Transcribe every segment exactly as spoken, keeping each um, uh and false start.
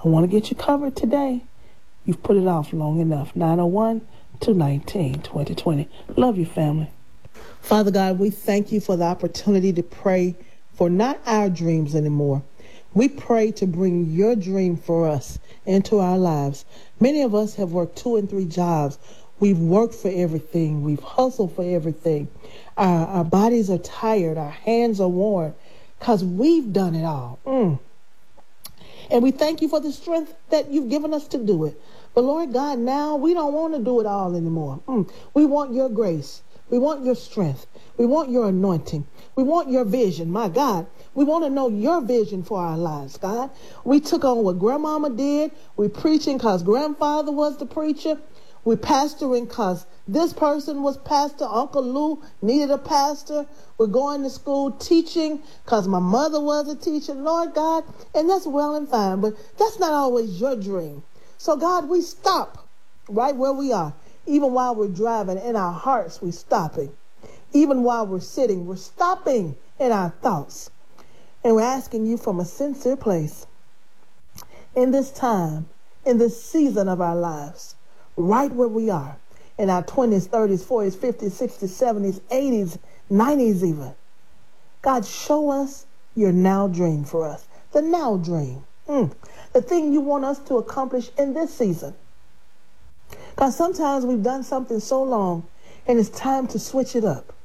I want to get you covered today. You've put it off long enough. nine oh one, two nineteen, twenty twenty. Love you, family. Father God, we thank you for the opportunity to pray for not our dreams anymore. We pray to bring your dream for us into our lives. Many of us have worked two and three jobs. We've worked for everything. We've hustled for everything. Our, our bodies are tired. Our hands are worn because we've done it all. Mm. And we thank you for the strength that you've given us to do it. But Lord God, now we don't want to do it all anymore. Mm. We want your grace. We want your strength. We want your anointing. We want your vision. My God, we want to know your vision for our lives, God. We took on what grandmama did. We preaching because grandfather was the preacher. We pastoring because this person was pastor. Uncle Lou needed a pastor. We're going to school teaching because my mother was a teacher, Lord God. And that's well and fine, but that's not always your dream. So God, we stop right where we are. Even while we're driving, in our hearts, we're stopping. Even while we're sitting, we're stopping in our thoughts. And we're asking you from a sincere place, in this time, in this season of our lives, right where we are, in our twenties, thirties, forties, fifties, sixties, seventies, eighties, nineties even. God, show us your now dream for us. The now dream. Mm. The thing you want us to accomplish in this season. Because sometimes we've done something so long and it's time to switch it up.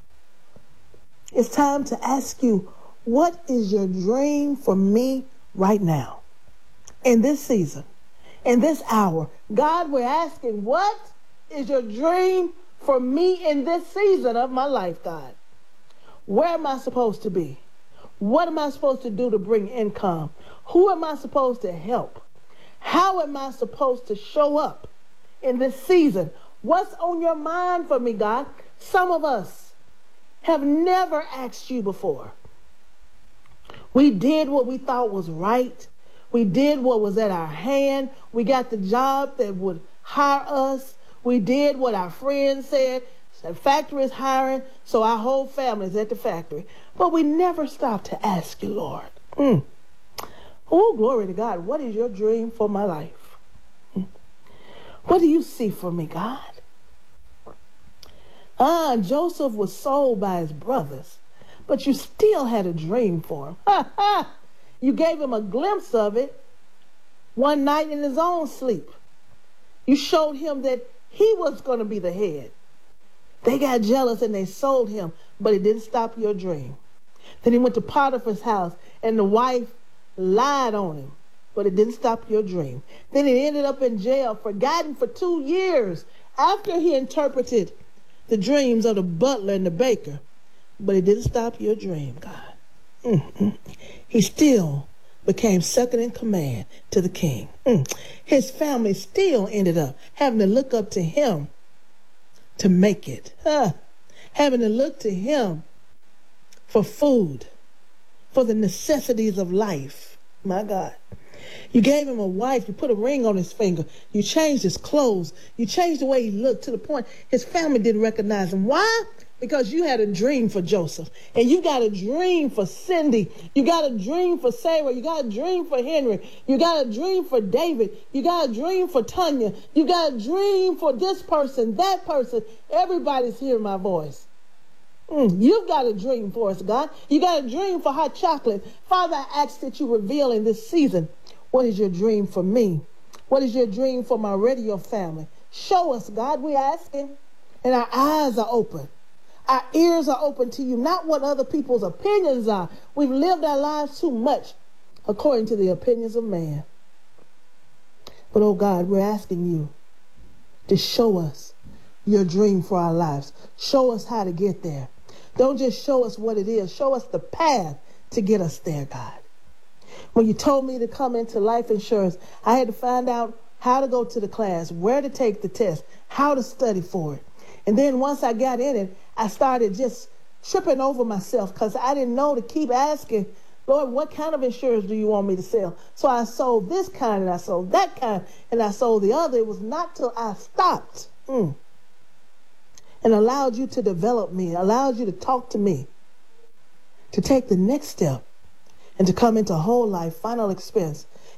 It's time to ask you, what is your dream for me right now? In this season, in this hour. God, we're asking, what is your dream for me in this season of my life, God? Where am I supposed to be? What am I supposed to do to bring income? Who am I supposed to help? How am I supposed to show up in this season? What's on your mind for me, God? Some of us have never asked you before. We did what we thought was right. We did what was at our hand. We got the job that would hire us. We did what our friends said. The factory is hiring, so our whole family is at the factory. But we never stopped to ask you, Lord. Mm. Oh, glory to God. What is your dream for my life? Mm. What do you see for me, God? Ah, Joseph was sold by his brothers, but you still had a dream for him. Ha, ha. You gave him a glimpse of it one night in his own sleep. You showed him that he was going to be the head. They got jealous and they sold him, but it didn't stop your dream. Then he went to Potiphar's house and the wife lied on him, but it didn't stop your dream. Then he ended up in jail, forgotten for two years after he interpreted the dreams of the butler and the baker, but it didn't stop your dream, God. Mm-hmm. He still became second in command to the king. Mm. His family still ended up having to look up to him to make it. Huh. Having to look to him for food, for the necessities of life. My God. You gave him a wife. You put a ring on his finger. You changed his clothes. You changed the way he looked to the point his family didn't recognize him. Why? Because you had a dream for Joseph. And you got a dream for Cindy. You got a dream for Sarah. You got a dream for Henry. You got a dream for David. You got a dream for Tanya. You got a dream for this person, that person. Everybody's hearing my voice. Mm, you've got a dream for us, God. You got a dream for hot chocolate. Father, I ask that you reveal in this season, what is your dream for me? What is your dream for my radio family? Show us, God, we're asking. And our eyes are open. Our ears are open to you, not what other people's opinions are. We've lived our lives too much according to the opinions of man. But, oh God, we're asking you to show us your dream for our lives. Show us how to get there. Don't just show us what it is. Show us the path to get us there, God. When you told me to come into life insurance, I had to find out how to go to the class, where to take the test, how to study for it. And then once I got in it, I started just tripping over myself because I didn't know to keep asking, Lord, what kind of insurance do you want me to sell? So I sold this kind and I sold that kind and I sold the other. It was not till I stopped mm, and allowed you to develop me, allowed you to talk to me, to take the next step and to come into whole life, final expense,